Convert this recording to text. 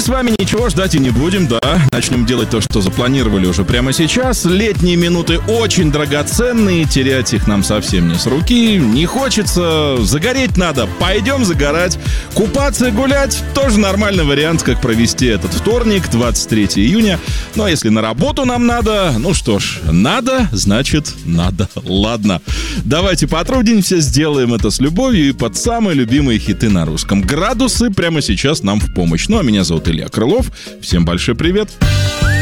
с вами ничего ждать и не будем, да. Начнем делать то, что запланировали уже прямо сейчас. Летние минуты очень драгоценные, терять их нам совсем не с руки. Не хочется, загореть надо, пойдем загорать. Купаться и гулять тоже нормальный вариант, как провести этот вторник, 23 июня. Ну а если на работу нам надо, ну что ж, надо, значит надо. Ладно, давайте потрудимся, сделаем это с любовью и под самые любимые хиты на русском. Градусы прямо сейчас нам в помощь. Ну а меня зовут Илья Крылов. Всем большой привет.